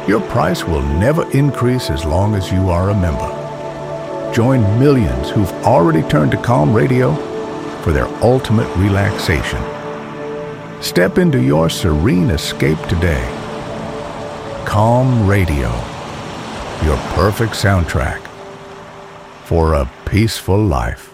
Your price will never increase as long as you are a member. Join millions who've already turned to Calm Radio for their ultimate relaxation. Step into your serene escape today. Calm Radio, your perfect soundtrack for a peaceful life.